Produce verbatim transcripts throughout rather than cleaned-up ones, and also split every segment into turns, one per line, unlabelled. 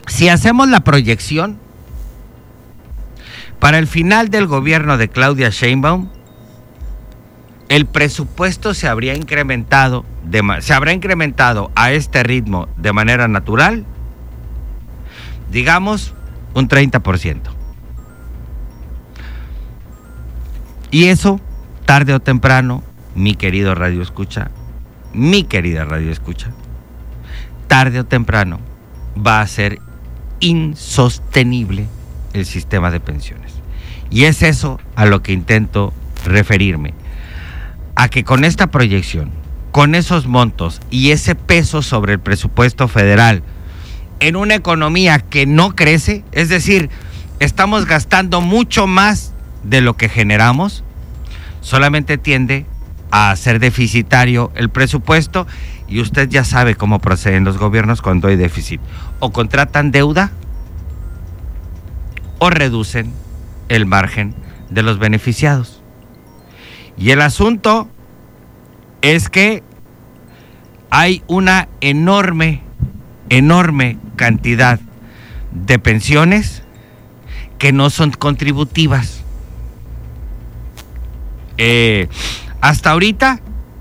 si hacemos la proyección, para el final del gobierno de Claudia Sheinbaum, el presupuesto se habría incrementado, de, se habrá incrementado a este ritmo de manera natural, digamos, un treinta por ciento. Y eso, tarde o temprano, mi querido Radio Escucha, mi querida Radio Escucha, tarde o temprano va a ser insostenible el sistema de pensiones. Y es eso a lo que intento referirme, a que con esta proyección, con esos montos y ese peso sobre el presupuesto federal, en una economía que no crece, es decir, estamos gastando mucho más de lo que generamos, solamente tiende a ser deficitario el presupuesto, y usted ya sabe cómo proceden los gobiernos cuando hay déficit. O contratan deuda o reducen el margen de los beneficiados. Y el asunto es que hay una enorme, enorme cantidad de pensiones que no son contributivas. Eh, hasta ahorita,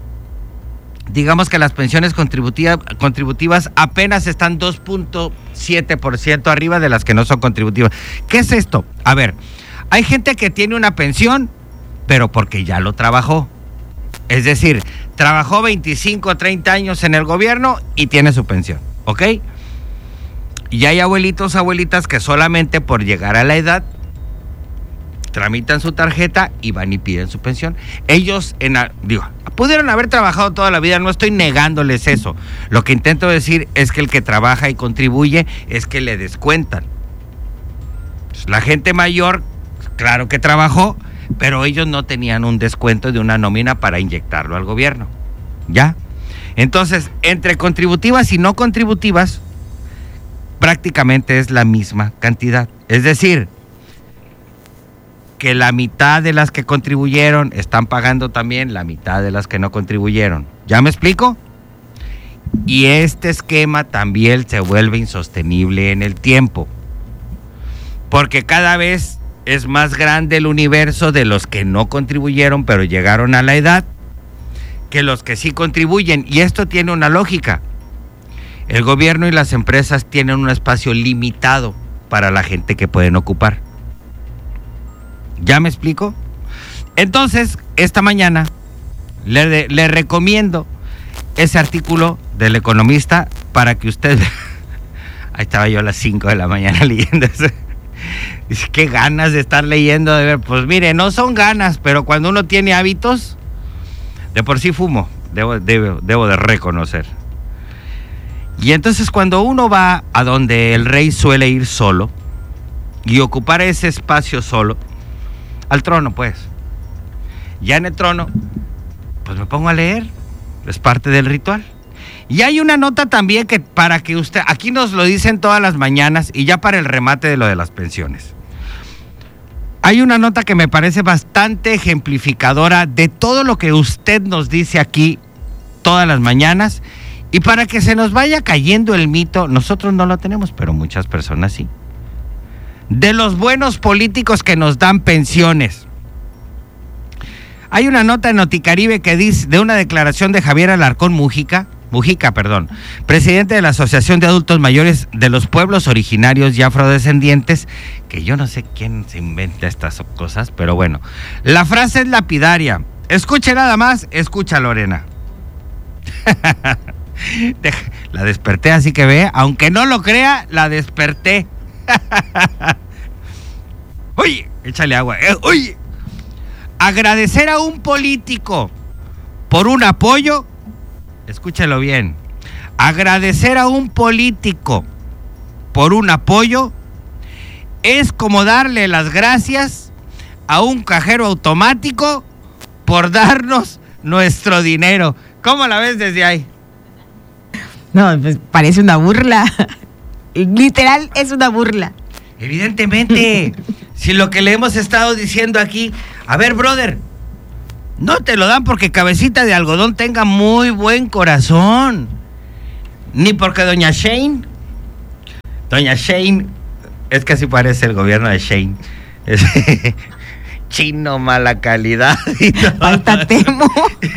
digamos que las pensiones contributivas, contributivas apenas están dos punto siete por ciento arriba de las que no son contributivas. ¿Qué es esto? A ver, hay gente que tiene una pensión, pero porque ya lo trabajó. Es decir, trabajó veinticinco o treinta años en el gobierno y tiene su pensión, ¿ok? Y hay abuelitos, abuelitas que solamente por llegar a la edad tramitan su tarjeta y van y piden su pensión. Ellos, en la, digo, pudieron haber trabajado toda la vida, no estoy negándoles eso. Lo que intento decir es que el que trabaja y contribuye es que le descuentan. La gente mayor, claro que trabajó, pero ellos no tenían un descuento de una nómina para inyectarlo al gobierno. ¿Ya? Entonces, entre contributivas y no contributivas, prácticamente es la misma cantidad. Es decir, que la mitad de las que contribuyeron están pagando también la mitad de las que no contribuyeron. ¿Ya me explico? Y este esquema también se vuelve insostenible en el tiempo, porque cada vez es más grande el universo de los que no contribuyeron pero llegaron a la edad que los que sí contribuyen. Y esto tiene una lógica. El gobierno y las empresas tienen un espacio limitado para la gente que pueden ocupar. ¿Ya me explico? Entonces, esta mañana le, le recomiendo ese artículo del Economista para que usted... Ahí estaba yo a las cinco de la mañana leyendo eso. Dice, qué ganas de estar leyendo, de ver. Pues mire, no son ganas, pero cuando uno tiene hábitos, de por sí fumo, debo, debo, debo de reconocer. Y entonces cuando uno va a donde el rey suele ir solo y ocupar ese espacio solo, al trono pues, ya en el trono, pues me pongo a leer, es parte del ritual. Y hay una nota también que para que usted, aquí nos lo dicen todas las mañanas, y ya para el remate de lo de las pensiones, hay una nota que me parece bastante ejemplificadora de todo lo que usted nos dice aquí todas las mañanas, y para que se nos vaya cayendo el mito, nosotros no lo tenemos, pero muchas personas sí, de los buenos políticos que nos dan pensiones. Hay una nota en Noticaribe que dice, de una declaración de Javier Alarcón Mujica, Mujica, perdón, presidente de la Asociación de Adultos Mayores de los Pueblos Originarios y Afrodescendientes, que yo no sé quién se inventa estas cosas, pero bueno, la frase es lapidaria. Escuche nada más, escucha Lorena. La desperté, así que ve, aunque no lo crea, la desperté. Oye, échale agua. Eh, oye, agradecer a un político por un apoyo, escúchalo bien, agradecer a un político por un apoyo es como darle las gracias a un cajero automático por darnos nuestro dinero. ¿Cómo la ves desde ahí?
No, pues parece una burla. Literal, es una burla.
Evidentemente, si lo que le hemos estado diciendo aquí, a ver, brother, no te lo dan porque Cabecita de Algodón tenga muy buen corazón, ni porque doña Shane, Doña Shane, es que así parece el gobierno de Shane. Es, chino, mala calidad. Y todo.
Falta Temo.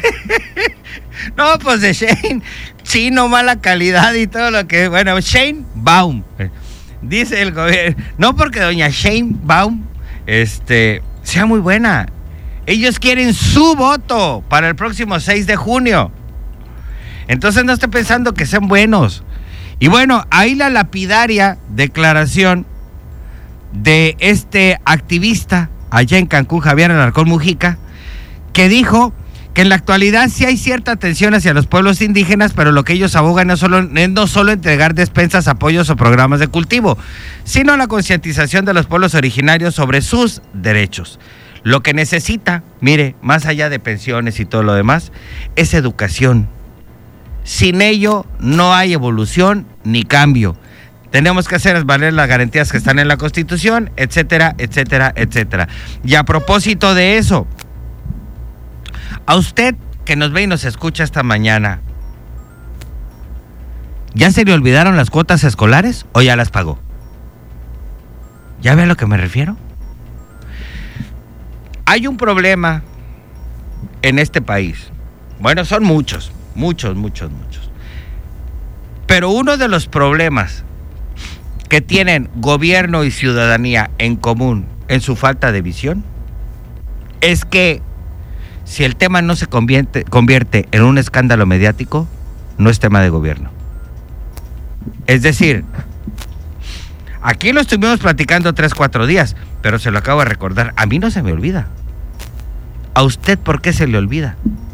No, pues de Shane, chino, mala calidad y todo lo que... Bueno, Shane Baum, dice el gobierno. No porque doña Shane Baum este, sea muy buena. Ellos quieren su voto para el próximo seis de junio. Entonces no esté pensando que sean buenos. Y bueno, ahí la lapidaria declaración de este activista allá en Cancún, Javier Alarcón Mujica, que dijo que en la actualidad sí hay cierta atención hacia los pueblos indígenas, pero lo que ellos abogan no solo, es no solo entregar despensas, apoyos o programas de cultivo, sino la concientización de los pueblos originarios sobre sus derechos. Lo que necesita, mire, más allá de pensiones y todo lo demás, es educación. Sin ello no hay evolución ni cambio. Tenemos que hacer valer las garantías que están en la Constitución, etcétera, etcétera, etcétera. Y a propósito de eso, a usted que nos ve y nos escucha esta mañana, ¿ya se le olvidaron las cuotas escolares o ya las pagó? ¿Ya ve a lo que me refiero? Hay un problema en este país. Bueno, son muchos, muchos, muchos, muchos. Pero uno de los problemas que tienen gobierno y ciudadanía en común en su falta de visión es que si el tema no se convierte, convierte en un escándalo mediático, no es tema de gobierno. Es decir, aquí lo estuvimos platicando tres, cuatro días, pero se lo acabo de recordar. A mí no se me olvida. ¿A usted por qué se le olvida?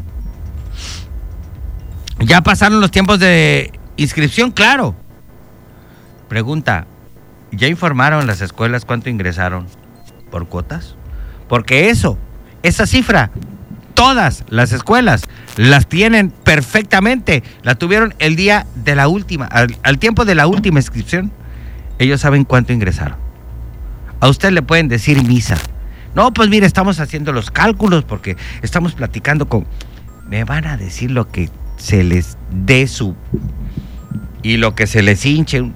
¿Ya pasaron los tiempos de inscripción? Claro. Pregunta, ¿ya informaron las escuelas cuánto ingresaron por cuotas? Porque eso, esa cifra, todas las escuelas las tienen perfectamente. La tuvieron el día de la última, al, al tiempo de la última inscripción. Ellos saben cuánto ingresaron. A usted le pueden decir misa. No, pues mire, estamos haciendo los cálculos porque estamos platicando con... Me van a decir lo que se les dé su... y lo que se les hinche.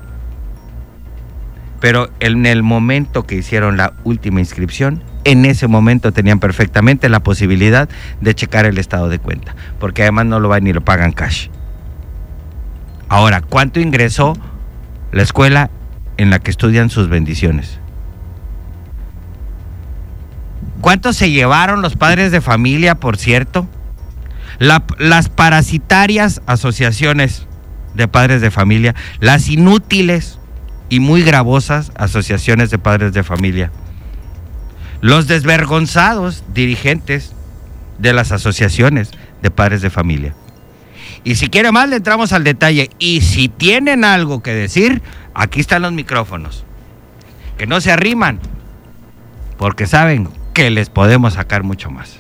Pero en el momento que hicieron la última inscripción, en ese momento tenían perfectamente la posibilidad de checar el estado de cuenta, porque además no lo van ni lo pagan cash. Ahora, ¿cuánto ingresó la escuela en la que estudian sus bendiciones? ¿Cuánto se llevaron los padres de familia, por cierto? La, las parasitarias asociaciones de padres de familia, las inútiles y muy gravosas asociaciones de padres de familia, los desvergonzados dirigentes de las asociaciones de padres de familia. Y si quiere más, le entramos al detalle. Y si tienen algo que decir, aquí están los micrófonos. Que no se arriman, porque saben que les podemos sacar mucho más.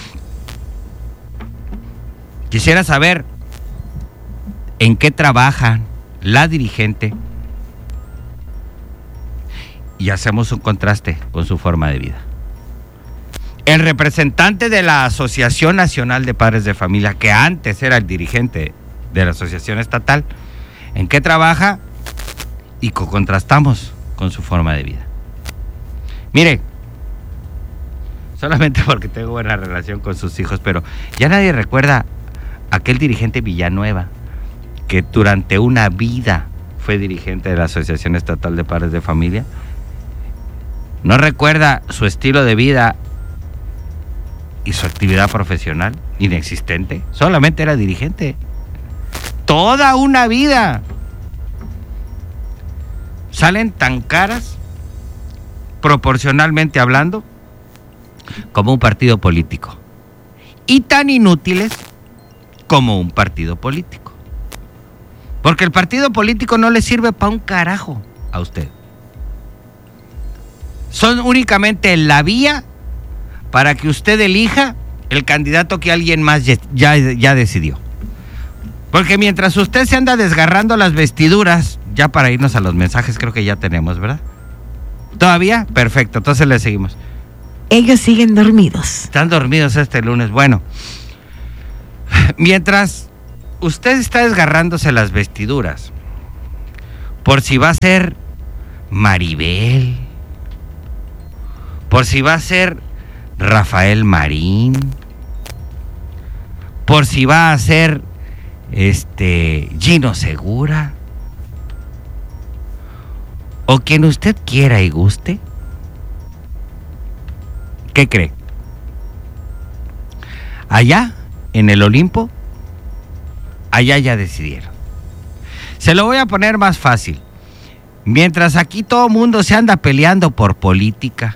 Quisiera saber en qué trabaja la dirigente y hacemos un contraste con su forma de vida. El representante de la Asociación Nacional de Padres de Familia, que antes era el dirigente de la Asociación Estatal, ¿en qué trabaja? Y contrastamos con su forma de vida. Mire, solamente porque tengo buena relación con sus hijos, pero ya nadie recuerda a aquel dirigente Villanueva, que durante una vida fue dirigente de la Asociación Estatal de Padres de Familia. ¿No recuerda su estilo de vida y su actividad profesional? Inexistente. Solamente era dirigente. Toda una vida. Salen tan caras, proporcionalmente hablando, como un partido político. Y tan inútiles como un partido político. Porque el partido político no le sirve para un carajo a usted. Son únicamente la vía para que usted elija el candidato que alguien más ya, ya, ya decidió. Porque mientras usted se anda desgarrando las vestiduras, ya para irnos a los mensajes creo que ya tenemos, ¿verdad? ¿Todavía? Perfecto, entonces le seguimos.
Ellos siguen dormidos.
Están dormidos este lunes. Bueno, mientras usted está desgarrándose las vestiduras, por si va a ser Maribel, por si va a ser Rafael Marín, por si va a ser este Gino Segura, o quien usted quiera y guste. ¿Qué cree? Allá, en el Olimpo, allá ya decidieron. Se lo voy a poner más fácil. Mientras aquí todo el mundo se anda peleando por política,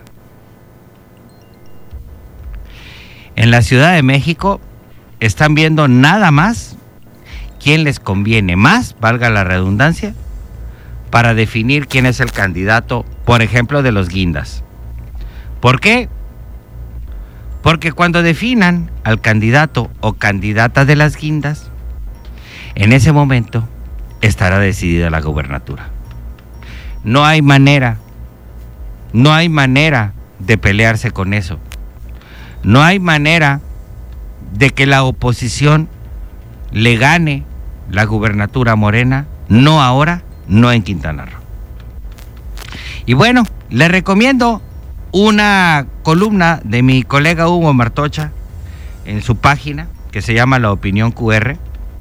en la Ciudad de México están viendo nada más quién les conviene más, valga la redundancia, para definir quién es el candidato, por ejemplo, de los guindas. ¿Por qué? Porque cuando definan al candidato o candidata de las guindas, en ese momento estará decidida la gubernatura. No hay manera, no hay manera de pelearse con eso. No hay manera de que la oposición le gane la gubernatura a Morena, no ahora, no en Quintana Roo. Y bueno, le recomiendo una columna de mi colega Hugo Martocha en su página, que se llama La Opinión Q R,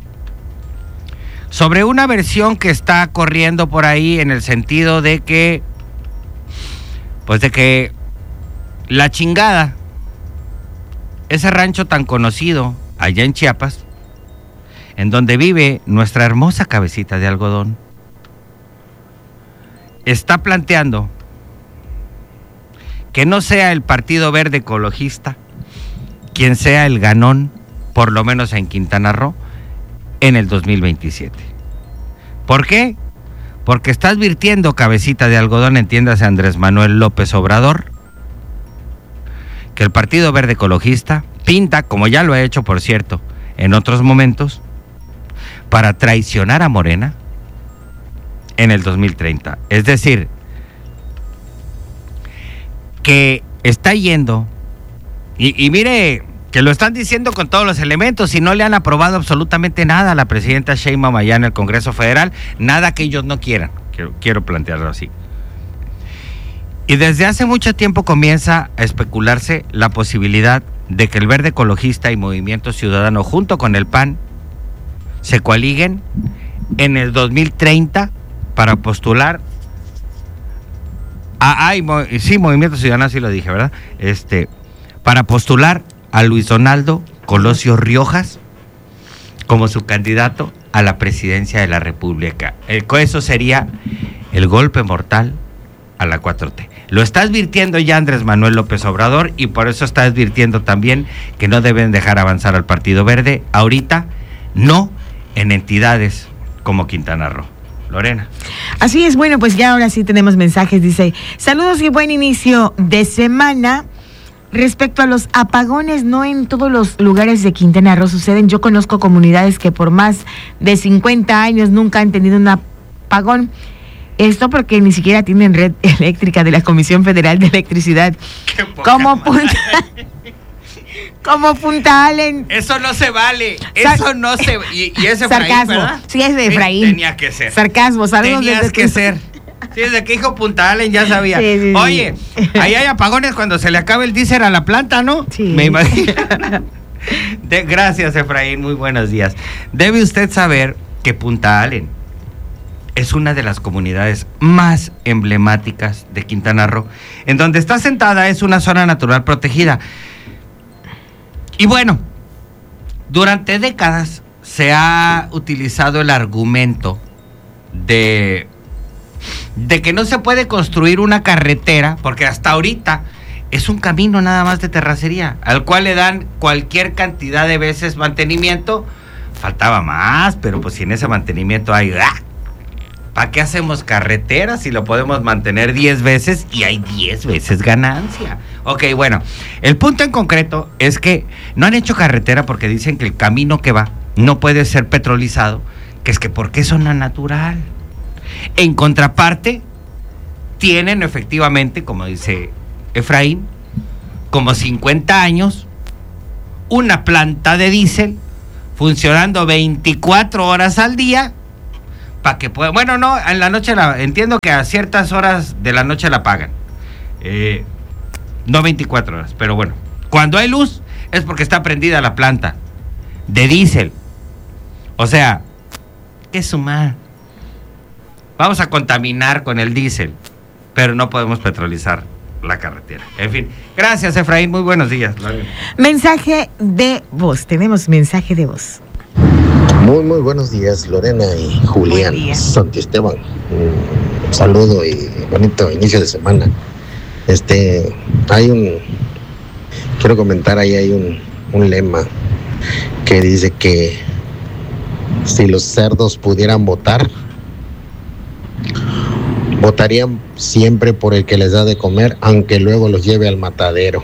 sobre una versión que está corriendo por ahí en el sentido de que, pues de que La Chingada, ese rancho tan conocido allá en Chiapas, en donde vive nuestra hermosa cabecita de algodón, está planteando que no sea el Partido Verde Ecologista quien sea el ganón, por lo menos en Quintana Roo, en el dos mil veintisiete. ¿Por qué? Porque está advirtiendo cabecita de algodón, entiéndase Andrés Manuel López Obrador, que el Partido Verde Ecologista pinta, como ya lo ha hecho por cierto en otros momentos, para traicionar a Morena en el dos mil treinta. Es decir, que está yendo, y, y mire que lo están diciendo con todos los elementos, y no le han aprobado absolutamente nada a la presidenta Sheinbaum allá en el Congreso Federal, nada que ellos no quieran, quiero, quiero plantearlo así. Y desde hace mucho tiempo comienza a especularse la posibilidad de que el Verde Ecologista y Movimiento Ciudadano, junto con el P A N, se coaliguen en el dos mil treinta para postular a, ay, sí, Movimiento Ciudadano, sí lo dije, ¿verdad? Este, para postular a Luis Donaldo Colosio Riojas como su candidato a la presidencia de la República. Eso sería el golpe mortal a la cuatro T. Lo está advirtiendo ya Andrés Manuel López Obrador, y por eso está advirtiendo también que no deben dejar avanzar al Partido Verde ahorita, no en entidades como Quintana Roo. Lorena.
Así es, bueno, pues ya ahora sí tenemos mensajes. Dice, saludos y buen inicio de semana. Respecto a los apagones, no en todos los lugares de Quintana Roo suceden. Yo conozco comunidades que por más de cincuenta años nunca han tenido un apagón. Esto porque ni siquiera tienen red eléctrica de la Comisión Federal de Electricidad. Como punta, como Punta Allen.
Eso no se vale. Eso Sar- no se y, y ese
sarcasmo.
Efraín, ¿verdad?
Sí, es de Efraín.
Tenía que ser.
Sarcasmo, saludos.
Tenías
desde
que tu... ser. Sí, desde que dijo Punta Allen ya sabía. Sí, sí, Oye, sí. Ahí hay apagones cuando se le acaba el diésel a la planta, ¿no?
Sí.
Me imagino. De, gracias, Efraín. Muy buenos días. Debe usted saber que Punta Allen es una de las comunidades más emblemáticas de Quintana Roo. En donde está sentada es una zona natural protegida. Y bueno, durante décadas se ha utilizado el argumento de, de que no se puede construir una carretera, porque hasta ahorita es un camino nada más de terracería, al cual le dan cualquier cantidad de veces mantenimiento. Faltaba más, pero pues si en ese mantenimiento hay... ¡ah! ¿Para qué hacemos carreteras si lo podemos mantener diez veces y hay diez veces ganancia? Ok, bueno, el punto en concreto es que no han hecho carretera porque dicen que el camino que va no puede ser petrolizado, que es que porque es zona natural. En contraparte, tienen efectivamente, como dice Efraín, como cincuenta años, una planta de diésel funcionando veinticuatro horas al día, para que pueda, bueno, no, en la noche la, entiendo que a ciertas horas de la noche la apagan, eh, no veinticuatro horas, pero bueno, cuando hay luz es porque está prendida la planta de diésel. O sea, qué sumar. Vamos a contaminar con el diésel, pero no podemos petrolizar la carretera. En fin, gracias, Efraín, muy buenos días.
Mensaje de voz, tenemos mensaje de voz.
Muy, muy buenos días, Lorena y Julián Santiesteban. Un saludo y bonito inicio de semana. Este, hay un, quiero comentar, ahí hay un, un lema que dice que si los cerdos pudieran votar, votarían siempre por el que les da de comer, aunque luego los lleve al matadero.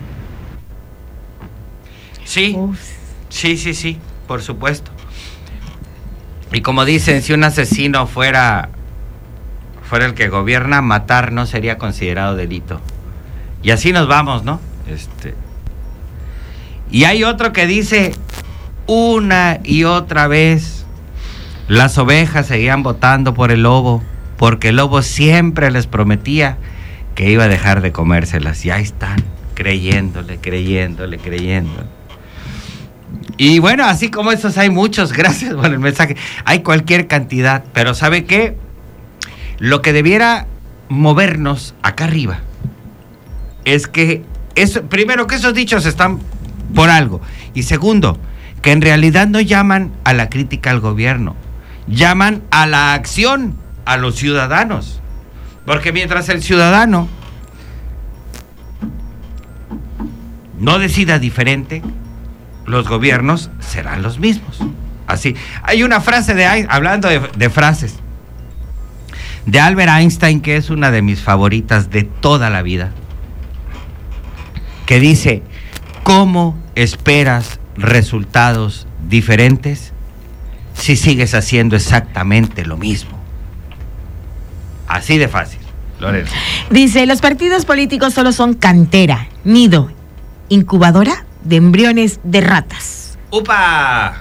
Sí, sí, sí, sí, por supuesto. Y como dicen, si un asesino fuera fuera el que gobierna, matar no sería considerado delito. Y así nos vamos, ¿no? Este. Y hay otro que dice una y otra vez, las ovejas seguían votando por el lobo, porque el lobo siempre les prometía que iba a dejar de comérselas. Y ahí están, creyéndole, creyéndole, creyéndole. Y bueno, así como esos hay muchos, gracias por el mensaje. Hay cualquier cantidad, pero ¿sabe qué? Lo que debiera movernos acá arriba es que, eso, primero, que esos dichos están por algo. Y segundo, que en realidad no llaman a la crítica al gobierno, llaman a la acción a los ciudadanos. Porque mientras el ciudadano no decida diferente, los gobiernos serán los mismos. Así. Hay una frase de, hablando de, de frases, de Albert Einstein, que es una de mis favoritas de toda la vida, que dice: ¿cómo esperas resultados diferentes si sigues haciendo exactamente lo mismo? Así de fácil, Lorena.
Dice, los partidos políticos solo son cantera, nido, incubadora de embriones de ratas.
¡Upa!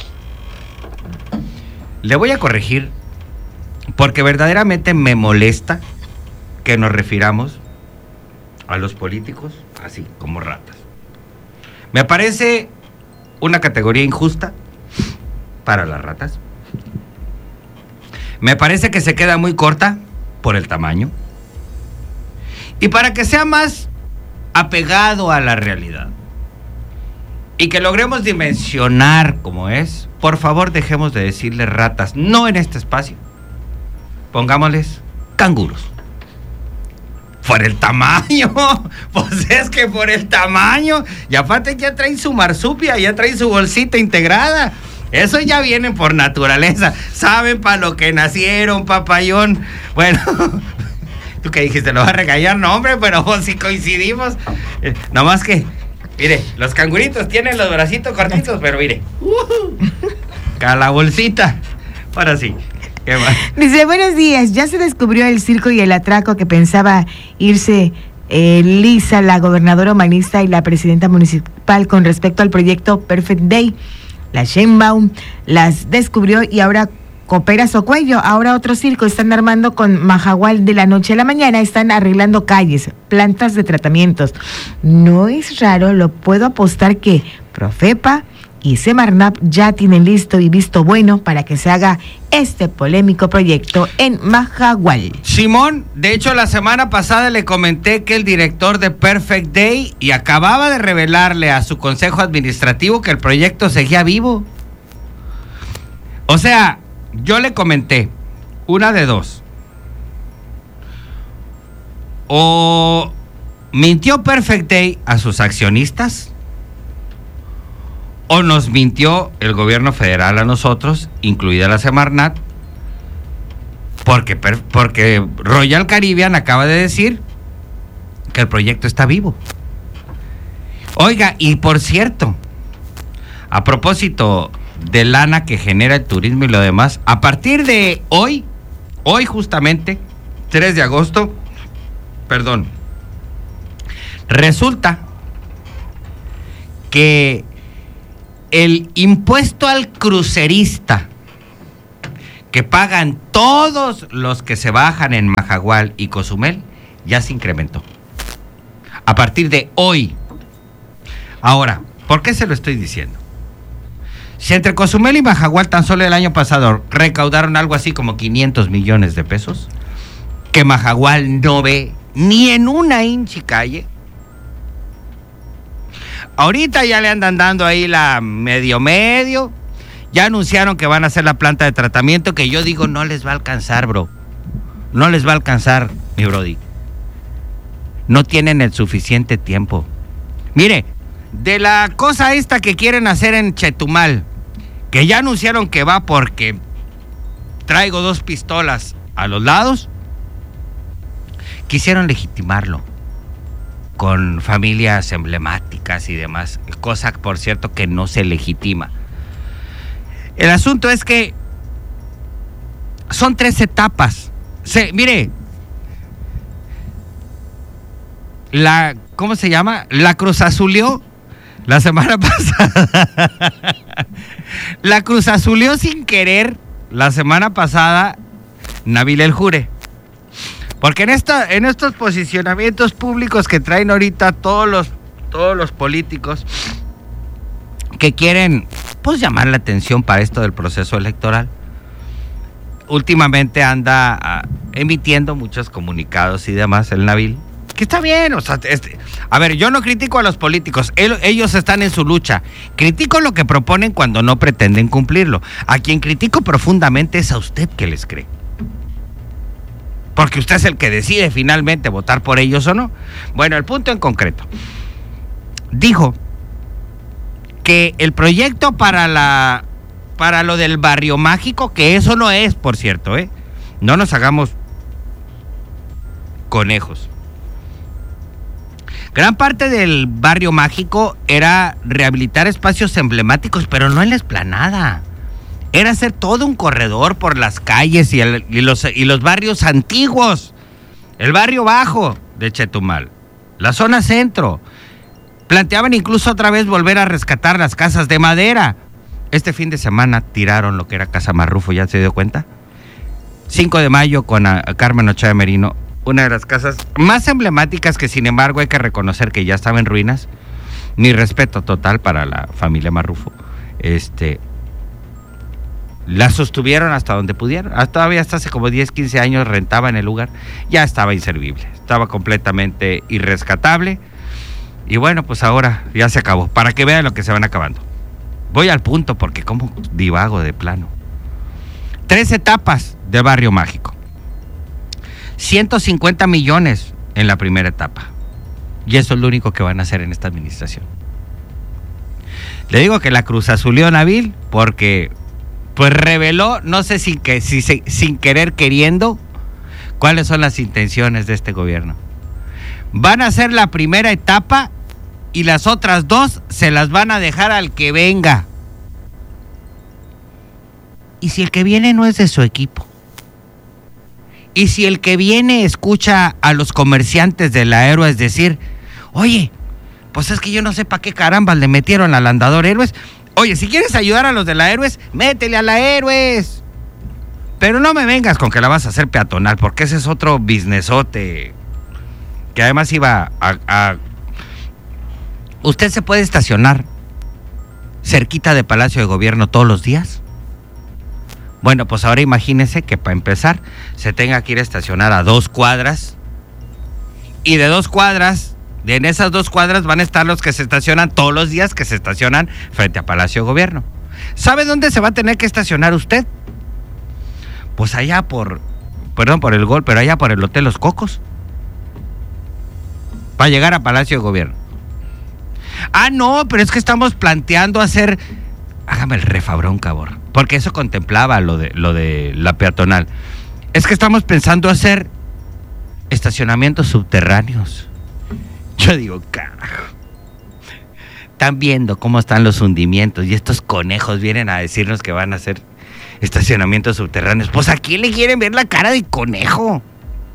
Le voy a corregir, porque verdaderamente me molesta que nos refiramos a los políticos así, como ratas. Me parece una categoría injusta para las ratas. Me parece que se queda muy corta por el tamaño. Y para que sea más apegado a la realidad y que logremos dimensionar como es, por favor dejemos de decirles ratas, no en este espacio. Pongámosles canguros. Por el tamaño, pues es que por el tamaño, y aparte ya traen su marsupia, ya traen su bolsita integrada. Eso ya vienen por naturaleza, saben para lo que nacieron, papayón. Bueno, tú que dijiste, lo vas a regañar, no hombre, pero vos sí coincidimos. Eh, nomás que, mire, los canguritos tienen los bracitos cortitos, pero mire, uh, la bolsita. Ahora sí. ¿Qué más?
Dice, buenos días, ya se descubrió el circo y el atraco que pensaba irse eh, Lisa, la gobernadora humanista y la presidenta municipal con respecto al proyecto Perfect Day. La Sheinbaum las descubrió y ahora coopera su cuello. Ahora otro circo están armando con Mahahual de la noche a la mañana. Están arreglando calles, plantas de tratamientos. No es raro, lo puedo apostar que Profepa y Semarnat ya tienen listo y visto bueno para que se haga este polémico proyecto en Mahahual.
Simón, de hecho la semana pasada le comenté que el director de Perfect Day y acababa de revelarle a su consejo administrativo que el proyecto seguía vivo. O sea, yo le comenté, una de dos. O mintió Perfect Day a sus accionistas, o nos mintió el gobierno federal a nosotros, incluida la Semarnat, porque, porque Royal Caribbean acaba de decir que el proyecto está vivo. Oiga, y por cierto, a propósito de lana que genera el turismo y lo demás, a partir de hoy, hoy justamente, tres de agosto, perdón, resulta que el impuesto al crucerista que pagan todos los que se bajan en Majagual y Cozumel, ya se incrementó. A partir de hoy. Ahora, ¿por qué se lo estoy diciendo? Si entre Cozumel y Majagual tan solo el año pasado recaudaron algo así como quinientos millones de pesos, que Majagual no ve ni en una inchi calle. Ahorita ya le andan dando ahí la medio medio. Ya anunciaron que van a hacer la planta de tratamiento, que yo digo no les va a alcanzar, bro. No les va a alcanzar, mi brody. No tienen el suficiente tiempo. Mire, de la cosa esta que quieren hacer en Chetumal, que ya anunciaron que va porque traigo dos pistolas a los lados, quisieron legitimarlo con familias emblemáticas y demás, cosa, por cierto, que no se legitima. El asunto es que son tres etapas. Se, mire, la, ¿cómo se llama? La cruzazulió la semana pasada. La cruzazulió sin querer la semana pasada Nabil El Jure. Porque en esta, en estos posicionamientos públicos que traen ahorita todos los, todos los políticos que quieren, pues, llamar la atención para esto del proceso electoral, últimamente anda uh, emitiendo muchos comunicados y demás, el Nabil, que está bien, o sea, este, a ver, yo no critico a los políticos, él, ellos están en su lucha, critico lo que proponen cuando no pretenden cumplirlo. A quien critico profundamente es a usted que les cree, porque usted es el que decide finalmente votar por ellos o no. Bueno, el punto en concreto, dijo que el proyecto para la para lo del barrio mágico, que eso no es, por cierto, ¿eh? No nos hagamos conejos. Gran parte del barrio mágico era rehabilitar espacios emblemáticos, pero no en la explanada. Era hacer todo un corredor por las calles y, el, y, los, y los barrios antiguos. El barrio bajo de Chetumal, la zona centro. Planteaban incluso otra vez volver a rescatar las casas de madera. Este fin de semana tiraron lo que era Casa Marrufo, ¿ya se dio cuenta? cinco de mayo con a, a Carmen Ochoa Merino, una de las casas más emblemáticas que, sin embargo, hay que reconocer que ya estaba en ruinas. Mi respeto total para la familia Marrufo. Este, la sostuvieron hasta donde pudieron. Hasta, todavía hasta hace como diez, quince años rentaba en el lugar. Ya estaba inservible, estaba completamente irrescatable. Y bueno, pues ahora ya se acabó, para que vean lo que se van acabando. Voy al punto porque como divago de plano. Tres etapas de barrio mágico. ciento cincuenta millones en la primera etapa. Y eso es lo único que van a hacer en esta administración. Le digo que la cruzazulió Nabil porque pues reveló, no sé si que, si, si, sin querer queriendo, cuáles son las intenciones de este gobierno. Van a hacer la primera etapa y las otras dos se las van a dejar al que venga. ¿Y si el que viene no es de su equipo? ¿Y si el que viene escucha a los comerciantes de la Héroes decir, oye, pues es que yo no sé para qué carambas le metieron al andador Héroes? Oye, si quieres ayudar a los de la Héroes, métele a la Héroes. Pero no me vengas con que la vas a hacer peatonal, porque ese es otro businessote que además iba a, a... ¿Usted se puede estacionar cerquita de Palacio de Gobierno todos los días? Bueno, pues ahora imagínese que para empezar se tenga que ir a estacionar a dos cuadras y de dos cuadras, de en esas dos cuadras van a estar los que se estacionan todos los días, que se estacionan frente a Palacio de Gobierno. ¿Sabe dónde se va a tener que estacionar usted? Pues allá por, perdón por el gol, pero allá por el Hotel Los Cocos, para llegar a Palacio de Gobierno. Ah, no, pero es que estamos planteando hacer, hágame el refabrón, cabrón, porque eso contemplaba lo de, lo de la peatonal. Es que estamos pensando hacer estacionamientos subterráneos. Yo digo, carajo, están viendo cómo están los hundimientos y estos conejos vienen a decirnos que van a hacer estacionamientos subterráneos. Pues ¿a quién le quieren ver la cara de conejo?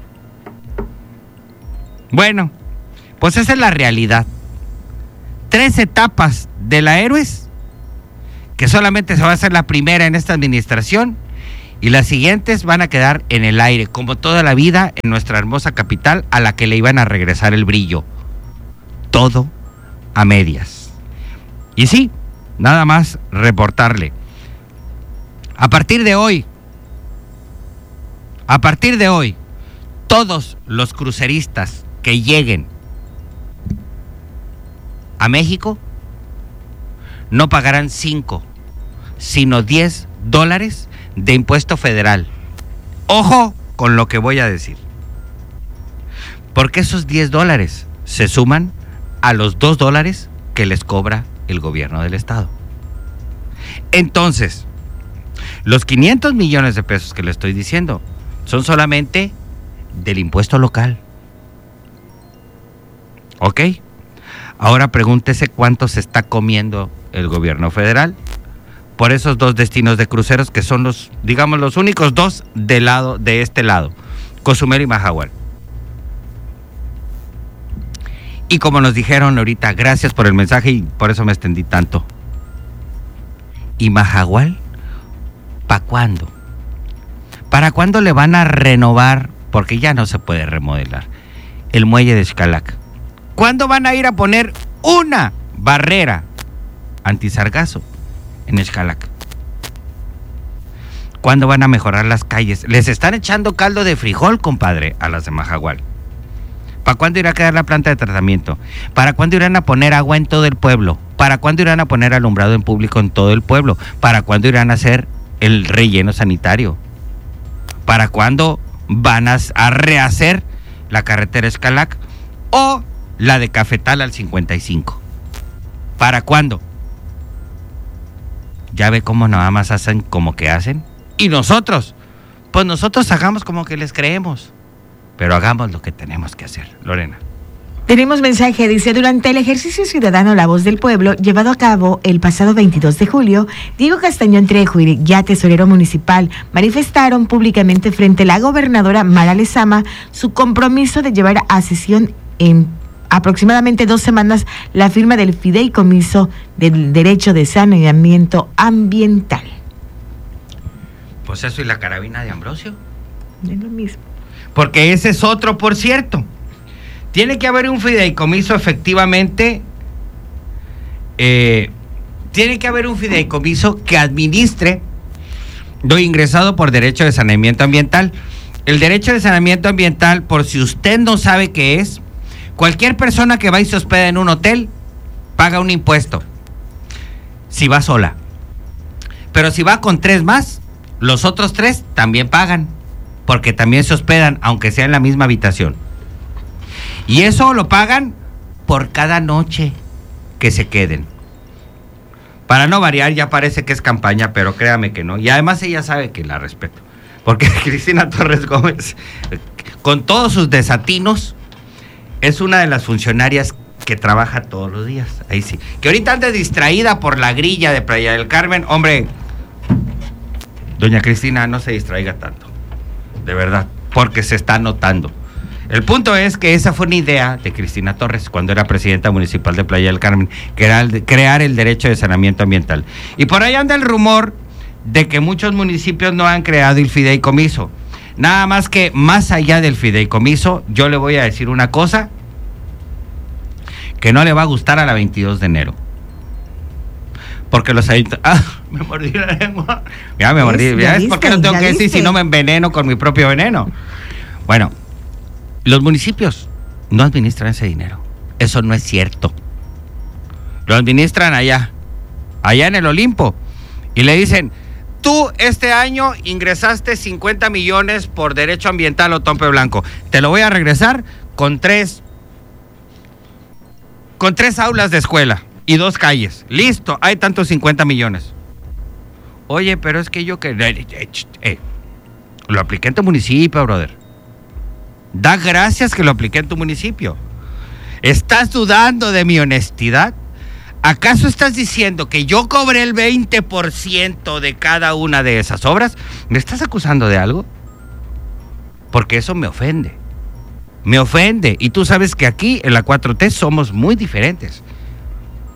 Bueno, pues esa es la realidad. Tres etapas de la Héroes, que solamente se va a hacer la primera en esta administración, Y las siguientes van a quedar en el aire, como toda la vida en nuestra hermosa capital a la que le iban a regresar el brillo. Todo a medias. Y sí, nada más reportarle. A partir de hoy, a partir de hoy, todos los cruceristas que lleguen a México no pagarán cinco, sino diez dólares de impuesto federal. Ojo con lo que voy a decir. Porque esos diez dólares se suman a los dos dólares que les cobra el gobierno del estado. Entonces, los quinientos millones de pesos que le estoy diciendo son solamente del impuesto local. ¿Ok? Ahora pregúntese cuánto se está comiendo el gobierno federal por esos dos destinos de cruceros que son los, digamos, los únicos dos del lado, de este lado, Cozumel y Mahahual. Y como nos dijeron ahorita, gracias por el mensaje y por eso me extendí tanto. ¿Y Mahahual? ¿Para cuándo? ¿Para cuándo le van a renovar? Porque ya no se puede remodelar el muelle de Xcalac. ¿Cuándo van a ir a poner una barrera antisargazo en Xcalac? ¿Cuándo van a mejorar las calles? Les están echando caldo de frijol, compadre, a las de Mahahual. ¿Para cuándo irá a quedar la planta de tratamiento? ¿Para cuándo irán a poner agua en todo el pueblo? ¿Para cuándo irán a poner alumbrado en público en todo el pueblo? ¿Para cuándo irán a hacer el relleno sanitario? ¿Para cuándo van a, a rehacer la carretera Xcalac o la de Cafetal al cincuenta y cinco? ¿Para cuándo? ¿Ya ve cómo nada más hacen como que hacen? ¿Y nosotros? Pues nosotros hagamos como que les creemos, pero hagamos lo que tenemos que hacer. Lorena.
Tenemos mensaje, dice, durante el ejercicio ciudadano La Voz del Pueblo, llevado a cabo el pasado veintidós de julio, Diego Castañón Trejo y ya tesorero municipal manifestaron públicamente frente a la gobernadora Mara Lezama su compromiso de llevar a sesión en aproximadamente dos semanas la firma del fideicomiso del derecho de saneamiento ambiental.
Pues eso y la carabina de Ambrosio.
Es lo mismo.
Porque ese es otro, por cierto. Tiene que haber un fideicomiso efectivamente, eh, tiene que haber un fideicomiso que administre lo ingresado por derecho de saneamiento ambiental. El derecho de saneamiento ambiental, por si usted no sabe qué es, cualquier persona que va y se hospeda en un hotel paga un impuesto, si va sola. Pero si va con tres más, los otros tres también pagan, porque también se hospedan, aunque sea en la misma habitación. Y eso lo pagan por cada noche que se queden. Para no variar, ya parece que es campaña, pero créame que no. Y además ella sabe que la respeto. Porque Cristina Torres Gómez, con todos sus desatinos, es una de las funcionarias que trabaja todos los días. Ahí sí. Que ahorita anda distraída por la grilla de Playa del Carmen. Hombre, doña Cristina, no se distraiga tanto. De verdad, porque se está notando. El punto es que esa fue una idea de Cristina Torres cuando era presidenta municipal de Playa del Carmen, que era el de crear el derecho de saneamiento ambiental. Y por ahí anda el rumor de que muchos municipios no han creado el fideicomiso. Nada más que más allá del fideicomiso, yo le voy a decir una cosa que no le va a gustar a la veintidós de enero. Porque los ayuntamientos... ¡Ah! Me mordí la lengua. Ya me mordí. ¿Ves por qué no tengo que decir si no me enveneno con mi propio veneno? Bueno, los municipios no administran ese dinero. Eso no es cierto. Lo administran allá, allá en el Olimpo. Y le dicen, tú este año ingresaste cincuenta millones por derecho ambiental Otompe Blanco. Te lo voy a regresar con tres, con tres aulas de escuela y dos calles. Listo, hay tantos cincuenta millones. Oye, pero es que yo que... Eh, eh, lo apliqué en tu municipio, brother. Da gracias que lo apliqué en tu municipio. ¿Estás dudando de mi honestidad? ¿Acaso estás diciendo que yo cobré el veinte por ciento de cada una de esas obras? ¿Me estás acusando de algo? Porque eso me ofende. Me ofende. Y tú sabes que aquí en la cuatro T somos muy diferentes.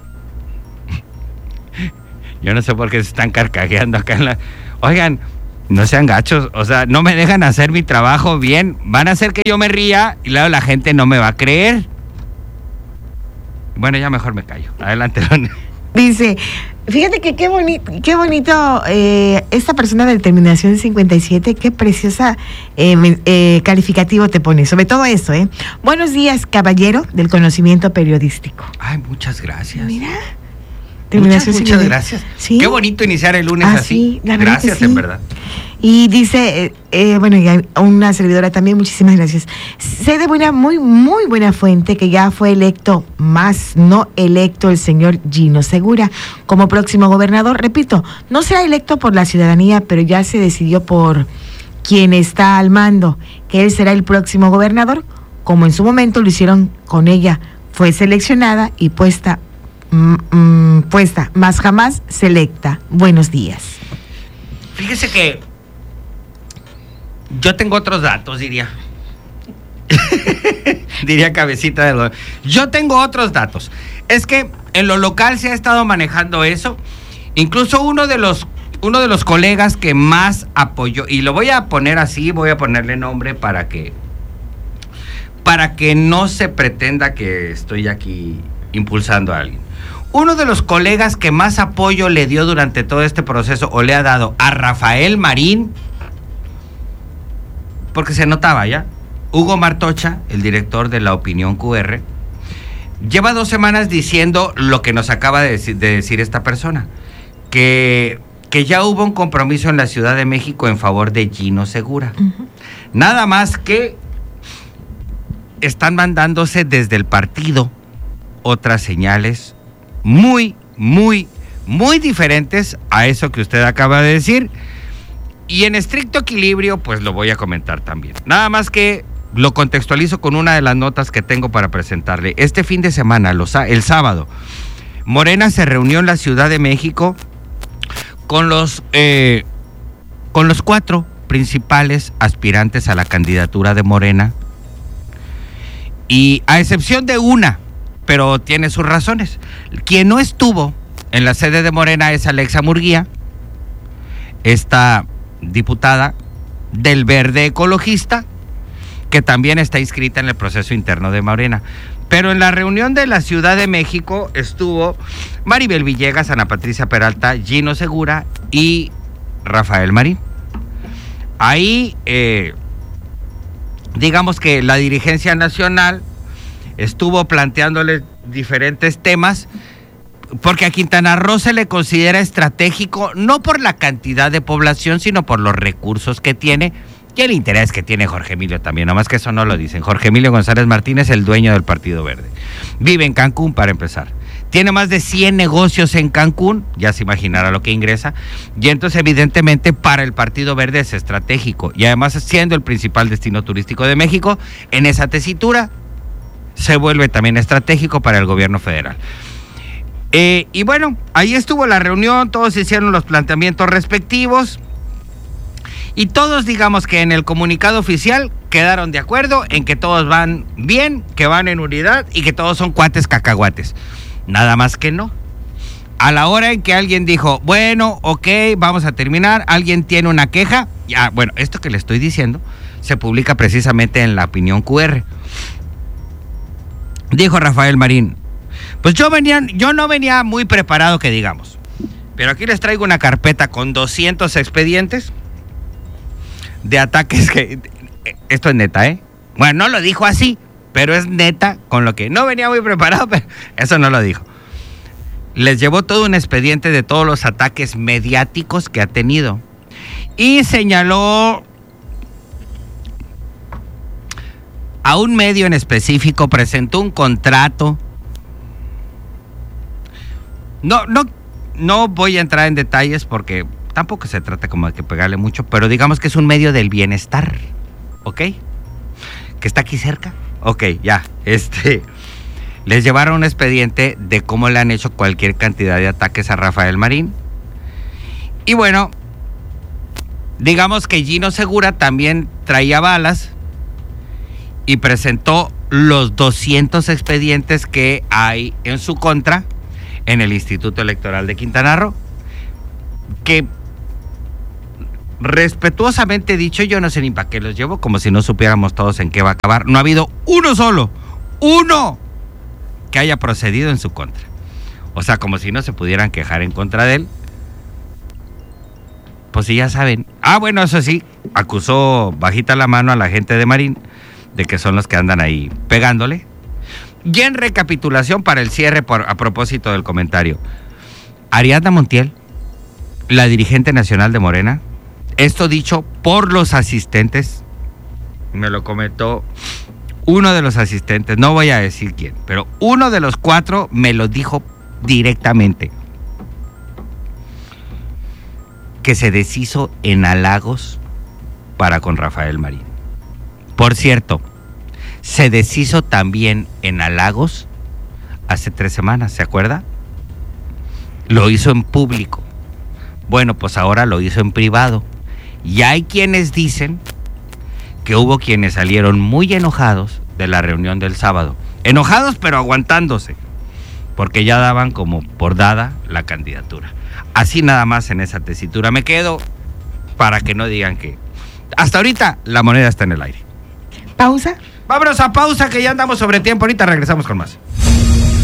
Yo no sé por qué se están carcajeando acá en la... Oigan, No sean gachos, o sea, no me dejan hacer mi trabajo bien. Van a hacer que yo me ría y luego la gente no me va a creer. Bueno, ya mejor me callo. Adelante, Lorena.
Dice, fíjate que qué, boni qué bonito eh, esta persona de terminación cincuenta y siete, qué preciosa eh, eh, calificativo te pone, sobre todo eso, ¿eh? Buenos días, caballero del conocimiento periodístico.
Ay, muchas gracias.
Mira.
Muchas, muchas gracias.
¿Sí?
Qué bonito iniciar el lunes
ah,
así.
Sí, la
gracias,
sí.
en verdad.
Y dice, eh, eh, bueno, y a una servidora también, muchísimas gracias. Sé de buena, muy, muy buena fuente que ya fue electo, más no electo, el señor Gino Segura como próximo gobernador. Repito, no será electo por la ciudadanía, pero ya se decidió por quien está al mando, que él será el próximo gobernador, como en su momento lo hicieron con ella. Fue seleccionada y puesta Mm, puesta, más jamás selecta. Buenos días.
Fíjese que yo tengo otros datos, diría. diría cabecita de lo... Yo tengo otros datos. Es que en lo local se ha estado manejando eso. Incluso uno de los uno de los colegas que más apoyó, y lo voy a poner así, voy a ponerle nombre para que para que no se pretenda que estoy aquí impulsando a alguien. Uno de los colegas que más apoyo le dio durante todo este proceso, o le ha dado, a Rafael Marín, porque se notaba ya, Hugo Martocha, el director de La Opinión Q R, lleva dos semanas diciendo lo que nos acaba de decir, de decir esta persona, que, que ya hubo un compromiso en la Ciudad de México en favor de Gino Segura. Uh-huh. Nada más que están mandándose desde el partido otras señales muy, muy, muy diferentes a eso que usted acaba de decir. Y en estricto equilibrio, pues lo voy a comentar también. Nada más que lo contextualizo con una de las notas que tengo para presentarle. Este fin de semana, los, el sábado, Morena se reunió en la Ciudad de México con los, eh, con los cuatro principales aspirantes a la candidatura de Morena. Y a excepción de una, pero tiene sus razones. Quien no estuvo en la sede de Morena es Alexa Murguía, esta diputada del Verde Ecologista, que también está inscrita en el proceso interno de Morena. Pero en la reunión de la Ciudad de México estuvo Maribel Villegas, Ana Patricia Peralta, Gino Segura y Rafael Marín. Ahí, eh, digamos que la dirigencia nacional estuvo planteándole diferentes temas, porque a Quintana Roo se le considera estratégico, no por la cantidad de población, sino por los recursos que tiene y el interés que tiene Jorge Emilio también, nomás que eso no lo dicen. Jorge Emilio González Martínez, el dueño del Partido Verde. Vive en Cancún, para empezar. Tiene más de cien negocios en Cancún, ya se imaginará lo que ingresa, y entonces evidentemente para el Partido Verde es estratégico, y además siendo el principal destino turístico de México, en esa tesitura se vuelve también estratégico para el gobierno federal. Eh, y bueno, ahí estuvo la reunión, todos hicieron los planteamientos respectivos y todos, digamos que en el comunicado oficial quedaron de acuerdo en que todos van bien, que van en unidad y que todos son cuates cacahuates. Nada más que no. A la hora en que alguien dijo, bueno, ok, vamos a terminar, alguien tiene una queja, ya, bueno, esto que le estoy diciendo se publica precisamente en La Opinión Q R. Dijo Rafael Marín, pues yo venía, yo no venía muy preparado, que digamos, pero aquí les traigo una carpeta con doscientos expedientes de ataques que, esto es neta, ¿eh? Bueno, no lo dijo así, pero es neta, con lo que no venía muy preparado, pero eso no lo dijo. Les llevó todo un expediente de todos los ataques mediáticos que ha tenido y señaló a un medio en específico, presentó un contrato. No, no, no voy a entrar en detalles porque tampoco se trata como de que pegarle mucho, pero digamos que es un medio del bienestar, ¿ok? Que está aquí cerca, ok, ya, este, les llevaron un expediente de cómo le han hecho cualquier cantidad de ataques a Rafael Marín. Y bueno, digamos que Gino Segura también traía balas y presentó los doscientos expedientes que hay en su contra en el Instituto Electoral de Quintana Roo, que respetuosamente dicho, yo no sé ni para qué los llevo, como si no supiéramos todos en qué va a acabar. No ha habido uno solo, uno, que haya procedido en su contra. O sea, como si no se pudieran quejar en contra de él. Pues sí, ya saben. Ah, bueno, eso sí, acusó bajita la mano a la gente de Marín de que son los que andan ahí pegándole. Y en recapitulación para el cierre, por, a propósito del comentario, Ariadna Montiel, la dirigente nacional de Morena, esto dicho por los asistentes, me lo comentó uno de los asistentes, no voy a decir quién, pero uno de los cuatro me lo dijo directamente, que se deshizo en halagos para con Rafael Marín. Por cierto, se deshizo también en halagos hace tres semanas, ¿se acuerda? Lo hizo en público. Bueno, pues ahora lo hizo en privado. Y hay quienes dicen que hubo quienes salieron muy enojados de la reunión del sábado. Enojados pero aguantándose, porque ya daban como por dada la candidatura. Así nada más en esa tesitura me quedo, para que no digan que... Hasta ahorita la moneda está en el aire.
¿Pausa?
Vámonos a pausa, que ya andamos sobre tiempo. Ahorita regresamos con más.